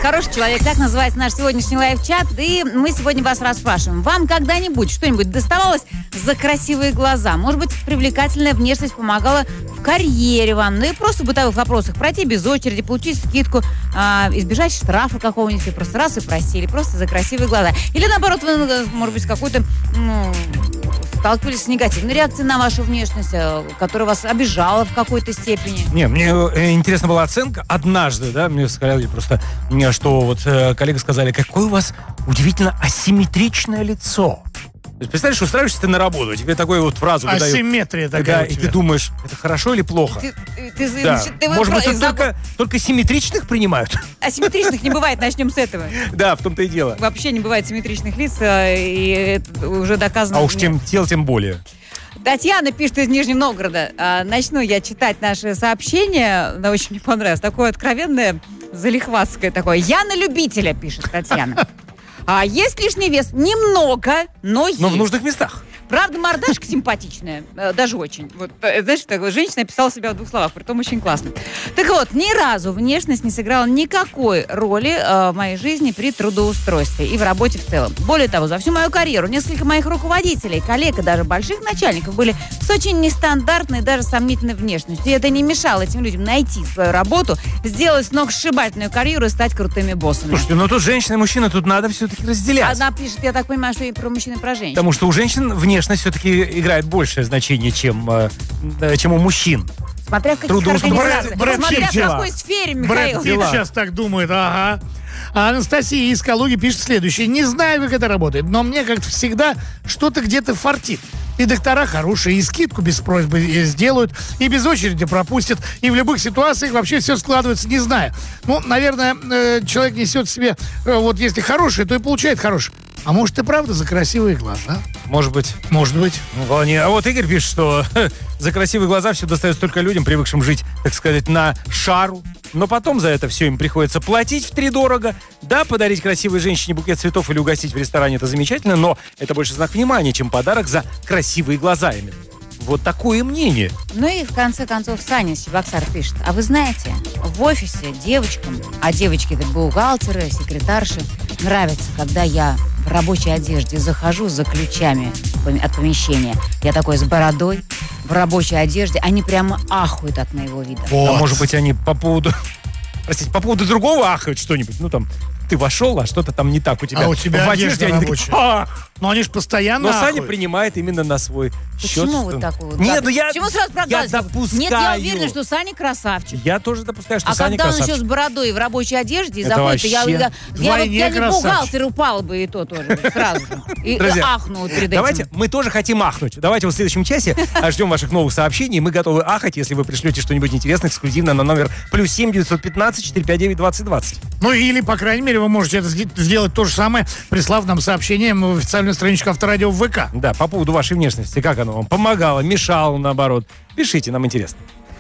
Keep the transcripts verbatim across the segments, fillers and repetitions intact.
хороший человек. Так называется наш сегодняшний лайв-чат. И мы сегодня вас расспрашиваем. Вам когда-нибудь что-нибудь доставалось за красивые глаза? Может быть, привлекательная внешность помогала в карьере вам? Ну и просто в бытовых вопросах. Пройти без очереди, получить скидку, э, избежать штрафа какого-нибудь. И просто раз и просили. Просто за красивые глаза. Или наоборот, вы, может быть, какой-то... Ну, сталкивались с негативной реакцией на вашу внешность, которая вас обижала в какой-то степени? Не, мне интересна была оценка. Однажды, да, мне сказали просто, что вот коллеги сказали, какое у вас удивительно асимметричное лицо. То есть, представляешь, устраиваешься ты на работу, тебе такую вот фразу выдают. Асимметрия такая. Да, и ты думаешь, это хорошо или плохо? Ты, ты, ты, да. ты, Может быть, из... только, только симметричных принимают? Асимметричных не бывает, начнем с этого. Да, в том-то и дело. Вообще не бывает симметричных лиц, и это уже доказано. А уж тем тел, тем более. Татьяна пишет из Нижнего Новгорода. А, начну я читать наши сообщения. Она очень мне понравилась. Такое откровенное, залихватское такое. Я на любителя, пишет Татьяна. А есть лишний вес? Немного, но есть. Но в нужных местах. Правда, мордашка симпатичная, даже очень. Вот, знаешь, так, женщина описала себя в двух словах, притом очень классно. Так вот, ни разу внешность не сыграла никакой роли э, в моей жизни при трудоустройстве и в работе в целом. Более того, за всю мою карьеру несколько моих руководителей, коллег и даже больших начальников были с очень нестандартной, даже сомнительной внешностью. И это не мешало этим людям найти свою работу, сделать сногсшибательную карьеру и стать крутыми боссами. Слушайте, ну тут женщина и мужчина, тут надо все-таки разделять. Она пишет, я так понимаю, что и про мужчин, и про женщин. Потому что у женщин внешность все-таки играет большее значение, чем, э, чем у мужчин. Смотря в каких организациях. Брэд, Смотря Брэд в какой сфере, Михаил. Брэд Питт сейчас так думает, ага. А Анастасия из Калуги пишет следующее. Не знаю, как это работает, но мне, как всегда, что-то где-то фартит. И доктора хорошие, и скидку без просьбы сделают, и без очереди пропустят, и в любых ситуациях вообще все складывается, не знаю. Ну, наверное, человек несет в себе, вот если хороший, то и получает хороший. А может, и правда за красивые глаза? Может быть. Может быть. Ну, вполне. А вот Игорь пишет, что за красивые глаза все достается только людям, привыкшим жить, так сказать, на шару. Но потом за это все им приходится платить втридорого. Да, подарить красивой женщине букет цветов или угостить в ресторане — это замечательно, но это больше знак внимания, чем подарок за красивые глаза именно. Вот такое мнение. Ну и в конце концов Саня Чебоксар пишет. А вы знаете, в офисе девочкам, а девочки это бухгалтеры, секретарши, нравится, когда я в рабочей одежде захожу за ключами от помещения. Я такой с бородой, в рабочей одежде. Они прямо ахают от моего вида. Вот. А может быть, они по поводу... Простите, по поводу другого ахают что-нибудь? Ну там, ты вошел, а что-то там не так у тебя. А у тебя в одежде, одежде рабочая. Такие, ах! Но они же постоянно Но ахают. Саня принимает именно на свой счет. Почему вот так вот? Нет, ну я, Почему сразу я допускаю. Нет, я уверена, что Саня красавчик. Я тоже допускаю, что а Саня когда красавчик. он еще с бородой и в рабочей одежде Это заходит, я, вообще я, я, вот, я не красавчик. бухгалтер, упал бы и то тоже сразу же. И Друзья, ахнул перед давайте, этим. мы тоже хотим ахнуть. Давайте вот в следующем часе ждем ваших новых сообщений. Мы готовы ахать, если вы пришлете что-нибудь интересное, эксклюзивно на номер плюс семь девятьсот пятнадцать четыреста пятьдесят девять двадцать двадцать. Ну или, по крайней мере, вы можете это сделать то же самое, прислав нам сообщение в официальную страничку Авторадио в ВК. Да, по поводу вашей внешности, как оно вам помогало, мешало, наоборот. Пишите, нам интересно.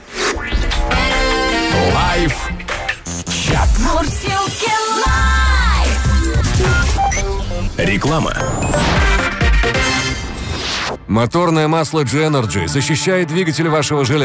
Лайф чат. Реклама. Моторное масло джи энерджи защищает двигатель вашего железа.